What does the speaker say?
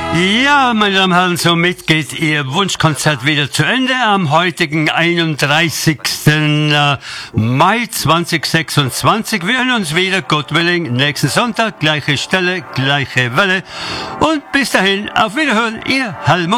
Ja, meine Damen und Herren, somit geht Ihr Wunschkonzert wieder zu Ende am heutigen 31. Mai 2026. Wir hören uns wieder, Gott willing, nächsten Sonntag, gleiche Stelle, gleiche Welle. Und bis dahin, auf Wiederhören, Ihr Helmut.